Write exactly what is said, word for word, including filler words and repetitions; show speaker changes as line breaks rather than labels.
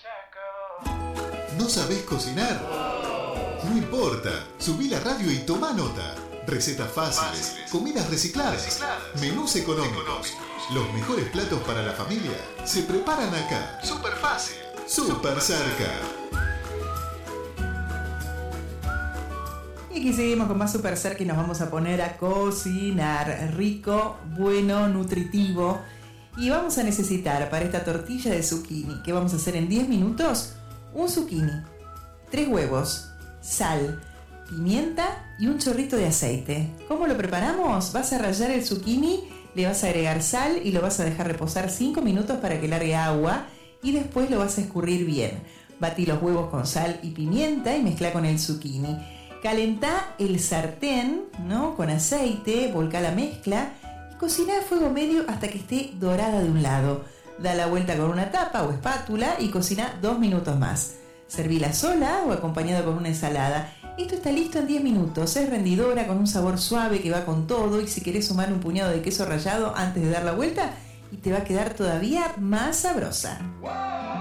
¿No sabés cocinar? No importa, subí la radio y tomá nota. Recetas fáciles, comidas recicladas, menús económicos. Los mejores platos para la familia se preparan acá. Súper fácil, súper cerca.
Y aquí seguimos con más Super Cerca y nos vamos a poner a cocinar rico, bueno, nutritivo. Y vamos a necesitar para esta tortilla de zucchini que vamos a hacer en diez minutos, un zucchini, tres huevos, sal, pimienta y un chorrito de aceite. ¿Cómo lo preparamos? Vas a rallar el zucchini, le vas a agregar sal y lo vas a dejar reposar cinco minutos para que largue agua y después lo vas a escurrir bien. Batí los huevos con sal y pimienta y mezcla con el zucchini. Calentá el sartén, ¿no?, con aceite, volcá la mezcla y cocina a fuego medio hasta que esté dorada de un lado. Da la vuelta con una tapa o espátula y cocina dos minutos más. Servíla sola o acompañada con una ensalada. Esto está listo en diez minutos. Es rendidora con un sabor suave que va con todo y si querés sumar un puñado de queso rallado antes de dar la vuelta y te va a quedar todavía más sabrosa.